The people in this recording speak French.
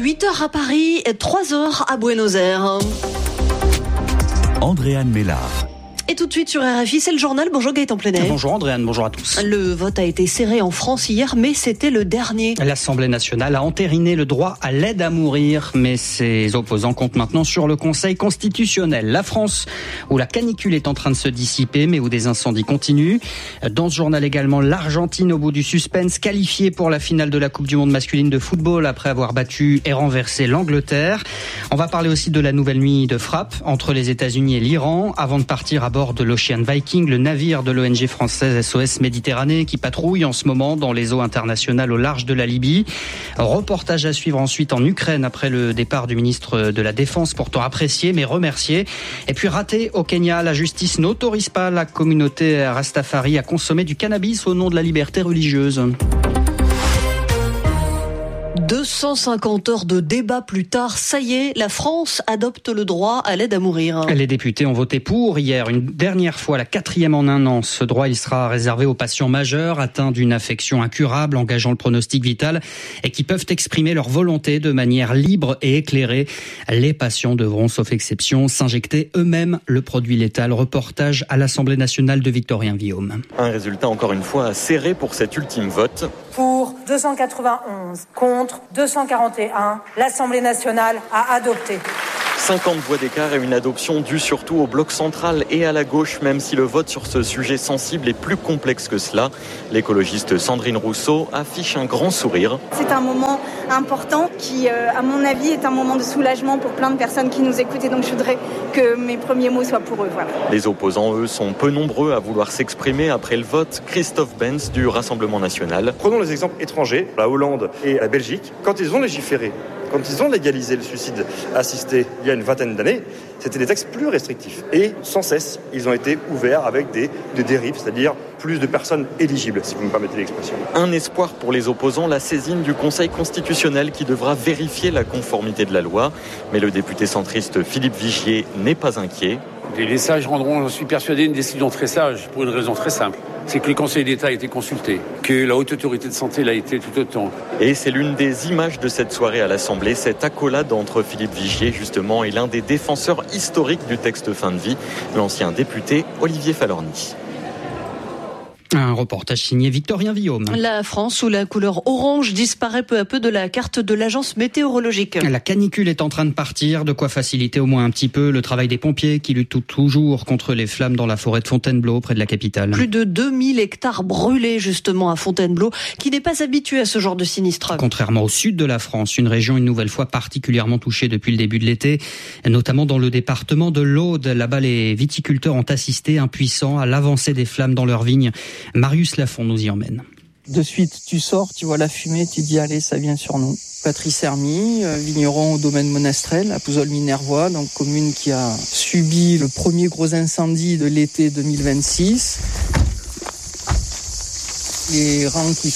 8h à Paris, 3h à Buenos Aires. Andréane Mélard. Et tout de suite sur RFI, c'est le journal. Bonjour Gaëtan Plenet. Bonjour Andréane, bonjour à tous. Le vote a été serré en France hier, mais c'était le dernier. L'Assemblée nationale a entériné le droit à l'aide à mourir, mais ses opposants comptent maintenant sur le Conseil constitutionnel. La France, où la canicule est en train de se dissiper, mais où des incendies continuent. Dans ce journal également, l'Argentine au bout du suspense, qualifiée pour la finale de la Coupe du Monde masculine de football après avoir battu et renversé l'Angleterre. On va parler aussi de la nouvelle nuit de frappe entre les États-Unis et l'Iran, avant de partir à bord de l'Ocean Viking, le navire de l'ONG française SOS Méditerranée qui patrouille en ce moment dans les eaux internationales au large de la Libye. Reportage à suivre ensuite en Ukraine après le départ du ministre de la Défense, pourtant apprécié mais remercié. Et puis raté au Kenya, la justice n'autorise pas la communauté Rastafari à consommer du cannabis au nom de la liberté religieuse. 250 heures de débat plus tard, ça y est, la France adopte le droit à l'aide à mourir. Les députés ont voté pour hier, une dernière fois, la 4e en un an. Ce droit, il sera réservé aux patients majeurs atteints d'une affection incurable, engageant le pronostic vital et qui peuvent exprimer leur volonté de manière libre et éclairée. Les patients devront, sauf exception, s'injecter eux-mêmes le produit létal. Reportage à l'Assemblée nationale de Victorien Villaume. Un résultat encore une fois serré pour cet ultime vote. Pour 291, contre 241, l'Assemblée nationale a adopté. 50 voix d'écart et une adoption due surtout au bloc central et à la gauche, même si le vote sur ce sujet sensible est plus complexe que cela. L'écologiste Sandrine Rousseau affiche un grand sourire. C'est un moment important qui, à mon avis, est un moment de soulagement pour plein de personnes qui nous écoutent et donc je voudrais que mes premiers mots soient pour eux. Voilà. Les opposants, eux, sont peu nombreux à vouloir s'exprimer après le vote. Christophe Benz du Rassemblement national. Prenons les exemples étrangers, la Hollande et la Belgique. Quand ils ont légiféré, quand ils ont légalisé le suicide assisté il y a une vingtaine d'années, c'était des textes plus restrictifs. Et sans cesse, ils ont été ouverts avec des dérives, c'est-à-dire plus de personnes éligibles, si vous me permettez l'expression. Un espoir pour les opposants, la saisine du Conseil constitutionnel qui devra vérifier la conformité de la loi. Mais le député centriste Philippe Vigier n'est pas inquiet. Les sages rendront, j'en suis persuadé, une décision très sage pour une raison très simple. C'est que le Conseil d'État a été consulté, que la Haute Autorité de Santé l'a été tout autant. Et c'est l'une des images de cette soirée à l'Assemblée, cette accolade entre Philippe Vigier, justement, et l'un des défenseurs historiques du texte fin de vie, l'ancien député Olivier Falorni. Un reportage signé Victorien Villaume. La France, où la couleur orange disparaît peu à peu de la carte de l'agence météorologique. La canicule est en train de partir, de quoi faciliter au moins un petit peu le travail des pompiers qui luttent toujours contre les flammes dans la forêt de Fontainebleau, près de la capitale. Plus de 2000 hectares brûlés justement à Fontainebleau, qui n'est pas habitué à ce genre de sinistre. Contrairement au sud de la France, une région une nouvelle fois particulièrement touchée depuis le début de l'été, notamment dans le département de l'Aude. Là-bas, les viticulteurs ont assisté impuissants à l'avancée des flammes dans leurs vignes. Marius Lafont nous y emmène. De suite, tu sors, tu vois la fumée, tu dis allez, ça vient sur nous. Patrice Hermy, vigneron au domaine Monastrel, à Pouzol-Minervois, donc commune qui a subi le premier gros incendie de l'été 2026. Les rangs qui